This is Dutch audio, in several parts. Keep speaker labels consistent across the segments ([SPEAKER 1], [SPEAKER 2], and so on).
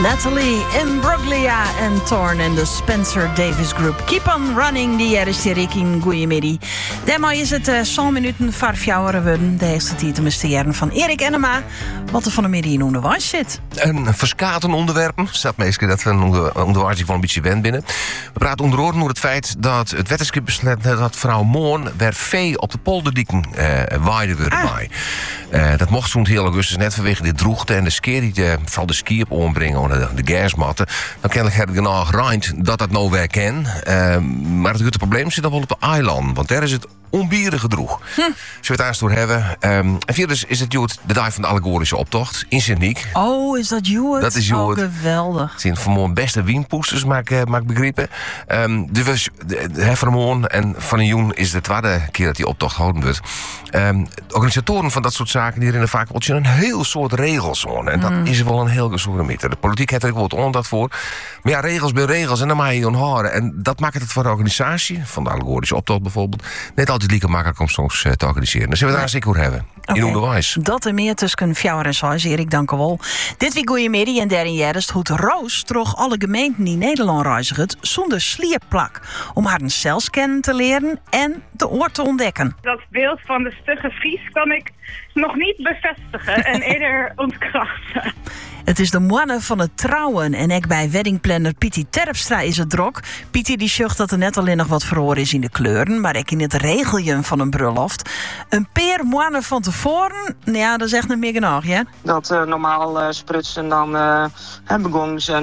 [SPEAKER 1] Natalie Imbruglia en Thorn en de Spencer Davis Group. Keep on running, die er is die Rikin. Goeiemiddag. Daarmee is het 100 minuten voor 4 worden. De eerste tijd te mysterien van Erik Enema. Wat er van de midden in onderwijs zit.
[SPEAKER 2] Een verskaten onderwerpen. Staat meestal dat we onderwijs van een beetje wend binnen. We praten onder andere over het feit dat het wetenschap besluit dat vrouw Moorn weer vee op de polderdieken waaide worden bij. Dat mocht zo'n heel augustus net vanwege de droogte en de skeer die vooral de ski op ombrengen onder de gasmatten. Dan kennelijk heb ik genoeg gereind dat nou weer kan. Maar het grote probleem zit dan wel op de eiland. Want daar is het onbierige droeg. Zullen we het aanstoor hebben? En verder is het Jood de dag van de allegorische optocht in Sint-Niek.
[SPEAKER 1] Oh, is dat Jood?
[SPEAKER 2] Dat is Jood.
[SPEAKER 1] Oh, geweldig.
[SPEAKER 2] Het zijn vanmorgen beste wienpoesters, maak begrepen. Dus Heffermoorn en Van een Joen is de tweede keer dat die optocht houden wordt. Organisatoren van dat soort zaken die rennen vaak een heel soort regels aan. En dat is wel een heel gezoren meter. De politiek heeft er ook wat onder voor. Maar ja, regels bij regels en dan mag je je houden. En dat maakt het voor de organisatie, van de allegorische optocht bijvoorbeeld, net altijd lieke makkelijk om soms te organiseren. Dus zullen we daar zeker over hebben. In onderwijs.
[SPEAKER 1] Dat en meer tussen 4 en 6, Erik, dank u wel. Dit week goeiemiddag en daarin jaren goed Roos troch alle gemeenten die Nederland reizigen zonder slierplak. Om haar een celscan te leren en de oor te ontdekken.
[SPEAKER 3] Dat beeld van de stugge Fries kan ik nog niet bevestigen en eerder ontkrachten.
[SPEAKER 1] Het is de moanne van het trouwen en ook bij weddingplanner Pietie Terpstra is het drok. Pietie die zucht dat er net alleen nog wat verhoor is in de kleuren, maar ook in het regeljen van een bruiloft. Een peer moanne van tevoren, ja, dat is echt niet meer genoeg, ja?
[SPEAKER 4] Dat normaal sprutsen dan begon ze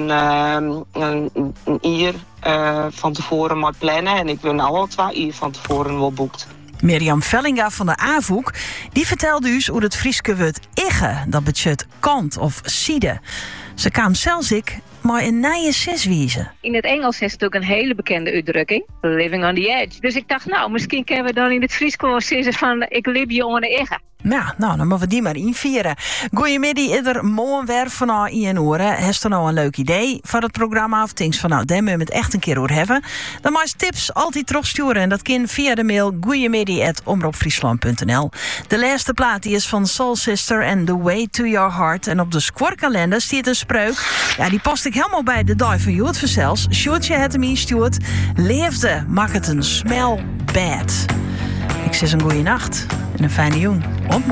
[SPEAKER 4] een uur van tevoren maar plannen en ik ben al 2 uur van tevoren wel boekt.
[SPEAKER 1] Mirjam Vellinga van de AVOEK, die vertelde u hoe het Frieske woord igge, dat betekent kant of siede. Ze kwam zelfs maar een nieuwe zeswiezen.
[SPEAKER 5] In het Engels is het ook een hele bekende uitdrukking. Living on the edge. Dus ik dacht, nou, misschien kunnen we dan in het Fries gewoon zeggen van ik liep je onder de igge.
[SPEAKER 1] Ja, nou, dan moeten we die maar invieren. Goeiemiddag, ieder mooi werk van in oren. Heeft er nou een leuk idee voor het programma? Of denkt van, nou, daar moeten we het echt een keer over hebben? Dan mag je tips altijd terugsturen. En dat kan via de mail goeiemiddag@omroepfriesland.nl. De laatste plaat die is van Soul Sister en The Way to Your Heart. En op de squarkalender staat een spreuk. Ja, die past ik helemaal bij de dag van Jood Verzels. Sjoerdje het hem instuurt. Leefde, mag het een smell bad. Ik zeg een goeie nacht en een fijne jong. Ontmoet.